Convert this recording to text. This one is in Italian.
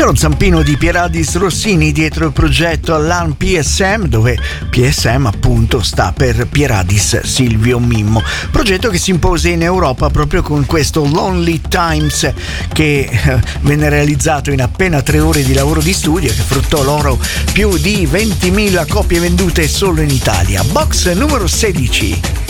lo zampino di Pieradis Rossini dietro il progetto Alarm PSM, dove PSM appunto sta per Pieradis Silvio Mimmo, progetto che si impose in Europa proprio con questo Lonely Times, che venne realizzato in appena 3 ore di lavoro di studio e che fruttò loro più di 20.000 copie vendute solo in Italia. Box numero 16.